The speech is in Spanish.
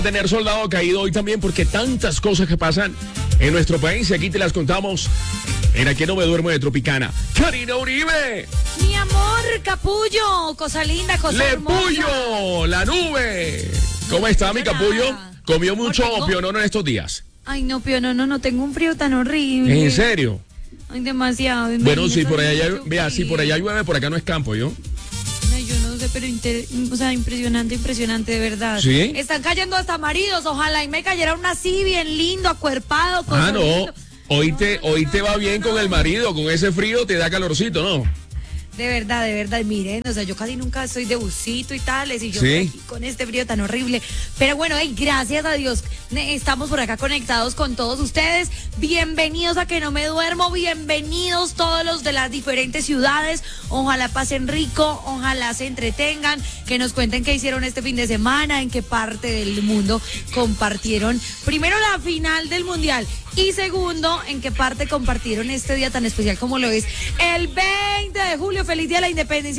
Tener soldado caído hoy también porque tantas cosas que pasan en nuestro país y aquí te las contamos en Aquí no me duermo de Tropicana. Karina Uribe. Mi amor, capullo, cosa linda, cosa hermosa. Lepullo, la nube. ¿Cómo está mi capullo? ¿Comió mucho pionono en estos días? Ay, no, pionono, no tengo un frío tan horrible. ¿En serio? Ay, demasiado. Bueno, sí, por allá, vea, si por allá llueve, por acá no es campo, ¿yo? Ay, yo no sé, pero impresionante, de verdad. ¿Sí? Están cayendo hasta maridos, ojalá y me cayera uno así bien lindo, acuerpado. Ah, no, lindo. hoy te va bien con el marido, con ese frío te da calorcito, ¿no? De verdad, miren, o sea, yo casi nunca soy de busito y tales, y yo ¿Sí? aquí con este frío tan horrible. Pero bueno, gracias a Dios, estamos por acá conectados con todos ustedes. Bienvenidos a Que No Me Duermo, bienvenidos todos los de las diferentes ciudades. Ojalá pasen rico, ojalá se entretengan, que nos cuenten qué hicieron este fin de semana, en qué parte del mundo compartieron, primero la final del Mundial, y segundo, en qué parte compartieron este día tan especial como lo es el 20 de julio. Feliz día de la Independencia.